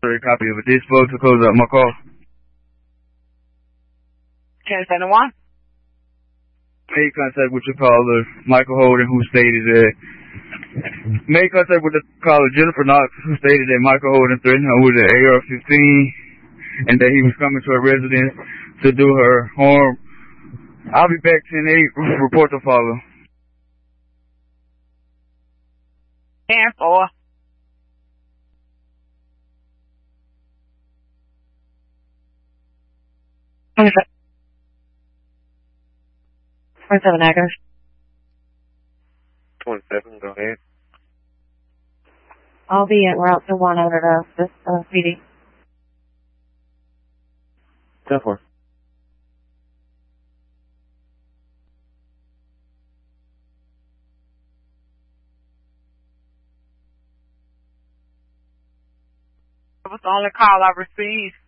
a copy of it. This supposed to close out my call. 1071. Made contact with your caller, Michael Holden, who stated that made contact with the caller, Jennifer Knox, who stated that Michael Holden threatened her with an AR-15 and that he was coming to her residence to do her harm. I'll be back 10-8. Report to follow. 10-4. Seven Acres. 27, go ahead. I'll be en route to 100 this PD. 10-4. That was the only call I received.